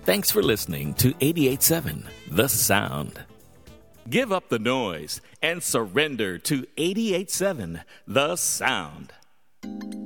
Thanks for listening to 88.7 The Sound. Give up the noise and surrender to 88.7 The Sound.